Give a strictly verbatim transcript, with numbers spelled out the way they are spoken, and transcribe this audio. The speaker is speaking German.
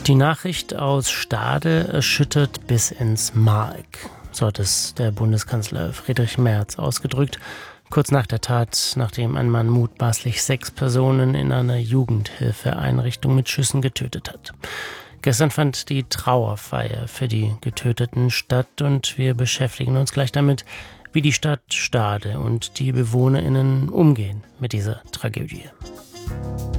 Die Nachricht aus Stade erschüttert bis ins Mark, so hat es der Bundeskanzler Friedrich Merz ausgedrückt, kurz nach der Tat, nachdem ein Mann mutmaßlich sechs Personen in einer Jugendhilfeeinrichtung mit Schüssen getötet hat. Gestern fand die Trauerfeier für die Getöteten statt und wir beschäftigen uns gleich damit, wie die Stadt Stade und die BewohnerInnen umgehen mit dieser Tragödie.